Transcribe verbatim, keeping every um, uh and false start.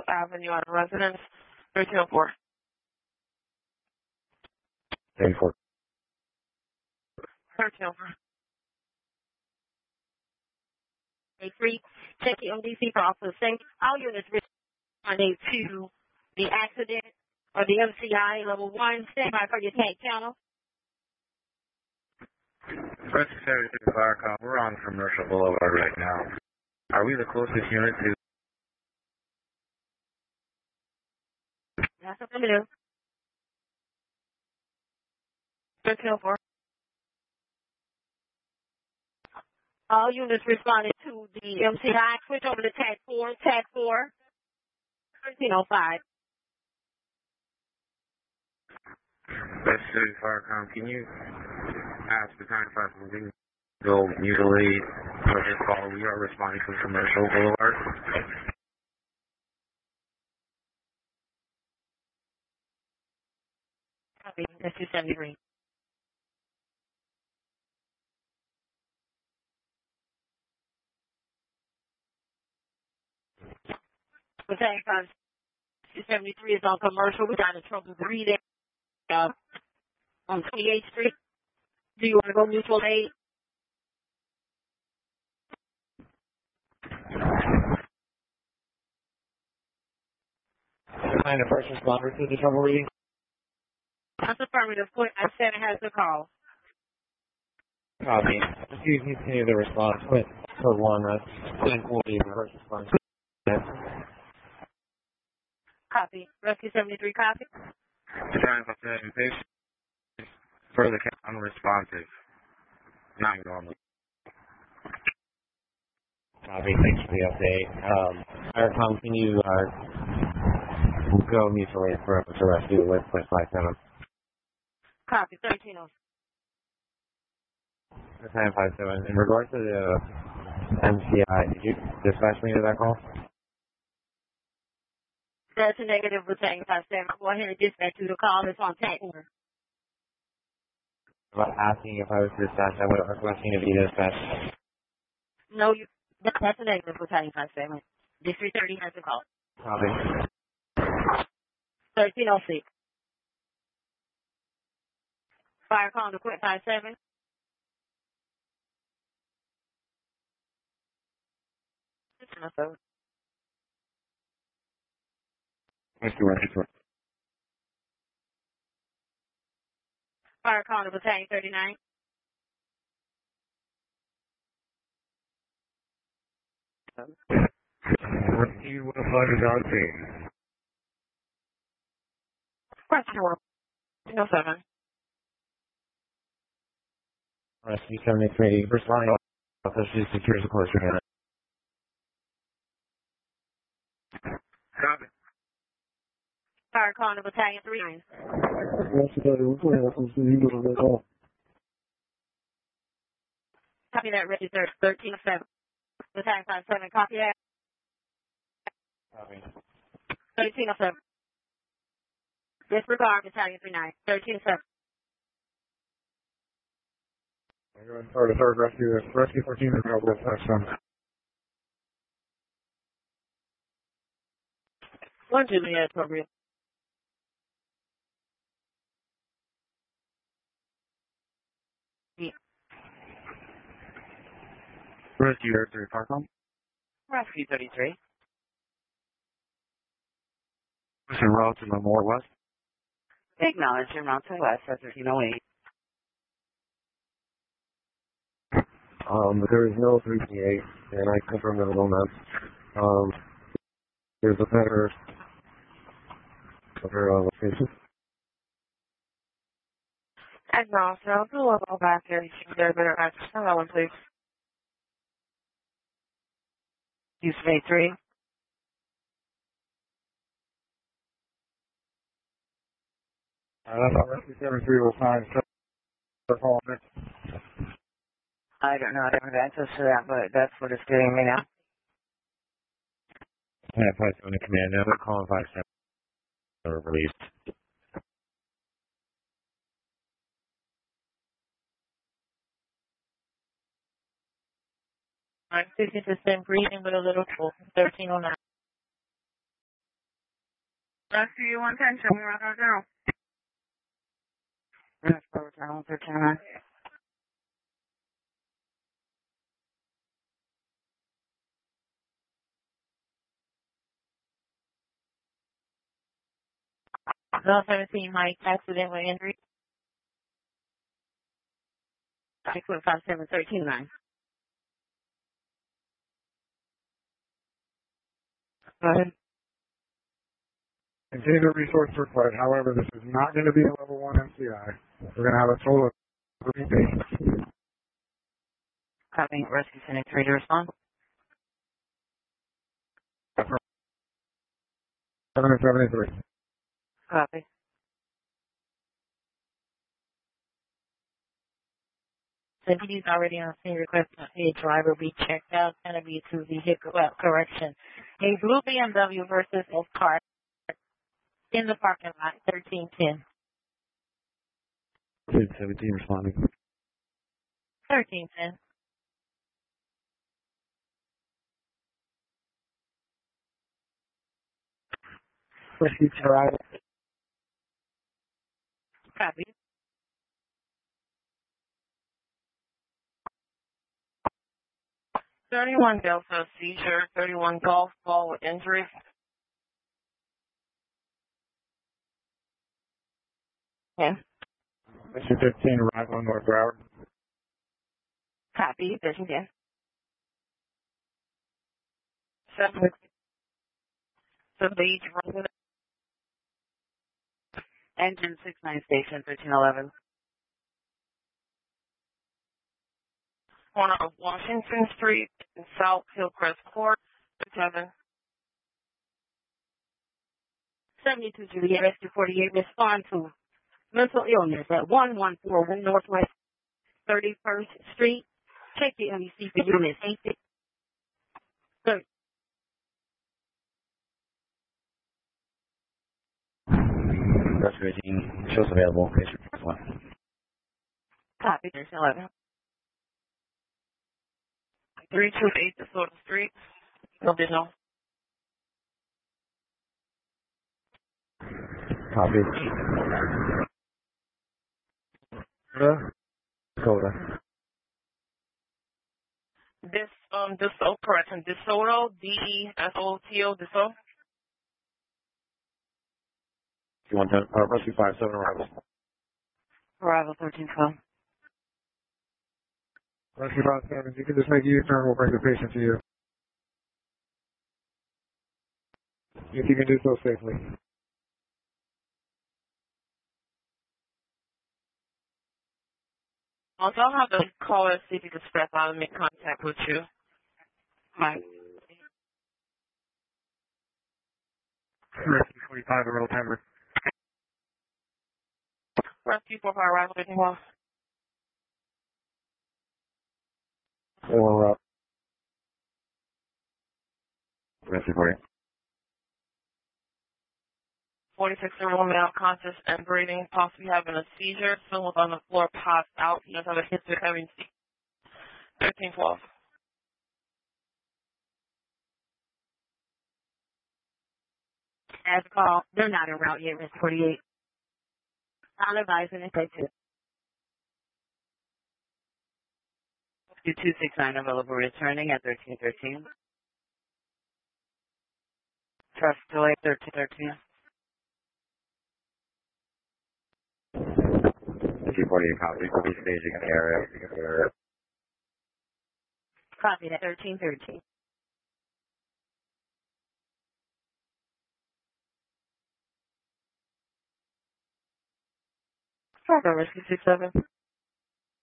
Avenue out of residence, thirteen oh four. thirty-four. thirteen oh four. three, check the O D C for officer safe. All units responding to the accident or the M C I level one. Stand by for your tank channel. First seventy-three Fire Call. We're on Commercial Boulevard right now. Are we the closest unit to? That's what we do. thirteen oh four. All units responding to the M C I. Switch over to tag four. Tag four. thirteen oh five. First seventy-three Fire Call. Can you ask the time five moving? Go mutilate for this call. We are responding from Commercial Boulevard. Copy. That's two seventy-three. The tag five two seventy-three is on Commercial. We got a trouble breathing uh, on twenty-eighth Street. Do you want to go mutual aid? Find a first responder to the trouble reading. That's affirmative. Point I said it has the call. Copy. If you continue the response, put code one, right? Then we'll be the first response. Copy. Rescue seventy-three, copy. Time for seven patients. Further unresponsive. Not normal. Copy. Thanks for the update. Um, Aircom, can you uh, go mutual aid for to rescue with point five seven? Copy. thirteen oh. nine five seven. In regard to the M C I, did you dispatch me to that call? That's a negative with tank five seven. Go ahead and dispatch to the call. It's on tank order. About asking if I was dispatched, I would requesting to be dispatched. No, you. That, that's a negative with tank five seven. District thirty has the call. Copy. thirteen oh six. Fire call to quit five seven. Mister Washington. Fire call to battalion thirty-nine. What do you want to find a dog team? Question one. No seven. Rescue seventy-three. Responding officer secures the closure unit. Copy. Fire call to battalion three nine. Copy that, register thirteen oh seven. Battalion five seven, copy that. Copy. thirteen oh seven. Disregard, battalion three nine. thirteen oh seven. I'm going for the third rescue. Rescue fourteen is available. That's some. One Juliet appropriate. Yeah. Rescue thirty-three, Parkland. Rescue thirty-three. Listen, route to Memorial West. Acknowledge your Mountain West at thirteen oh eight. Um, there is no three P eight, and I confirmed it on that. Um, there's a better, better uh, location. Acknowledge, I'll do a little back there. You can get a better access. Another one, please. Use of eight three. Uh, Rescue seventy-three will find the call. I don't know. I don't have access to that, but that's what it's giving me now. Yeah, five seven command. Now they're calling five seven. They're released. I'm fifty percent breathing with a little cold. thirteen oh nine. Rescue one ten, show me rock on general. That's for return one thirteen nine. Zone seventeen, Mike, accident with injury. six foot five seven thirteen nine. Go ahead. Continue the resource required. However, this is not going to be a level one M C I. We're going to have a total of three patients. Copy. Rescue Center three to respond. seven seventy-three. Copy. So he's already on scene requesting a driver be checked out. It's going to be to vehicle well, correction. A blue B M W versus a car in the parking lot, thirteen ten. seventeen responding. thirteen ten. Rescue to arrival. Copy. thirty-one Delta seizure, thirty-one golf ball with injury. Okay. Rescue fifteen, arrival on North Broward. Copy. Vision again. Seven. So lead run with engine six nine station thirteen eleven. Corner of Washington Street in South Hillcrest Court, seven. seventy-two Juliet Rescue forty-eight, respond to mental illness at one one four one Northwest thirty-first Street. Check the M E C for unit safety. thirty. Rescue eighteen, shows available. Patient one. Copy. thirteen eleven. three two eight DeSoto Street. No visual. Copy. Dakota. Dakota. This, um, this, oh, correction, DeSoto, D E S O T O, DeSoto. You want to, uh, rescue five seven arrival. Arrival thirteen twelve. Rescue five seven, you can just make a U-turn, we'll bring the patient to you. If you can do so safely. Also, I'll have the caller see if he can step out and make contact with you. Right. Rescue forty-five, a real timer. Rescue four five arrival thirteen twelve. Or, uh, rescue forty. forty-six year old male conscious and breathing, possibly having a seizure. Someone was on the floor, passed out. He does have a history of having thirteen twelve. As a call, they're not en route yet, Risk forty-eight. I'll advise and say two. two six nine available returning at thirteen thirteen. Trust delay thirteen thirteen. Rescue forty-eight, copy. We'll be staging in the area. Copy at thirteen thirteen. Rescue six seven.